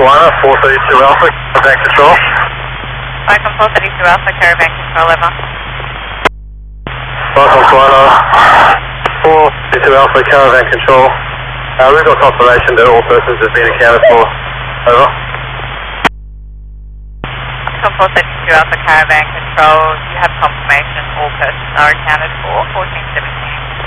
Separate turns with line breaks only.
Swana, 432 Alpha, caravan control.
Falcon 432 Alpha, caravan control, over.
Falcon Swana, 432 Alpha, caravan control. We've got confirmation that all persons have been accounted for. Over.
Falcon 432 Alpha, caravan control. You have confirmation all persons are accounted for. 1417.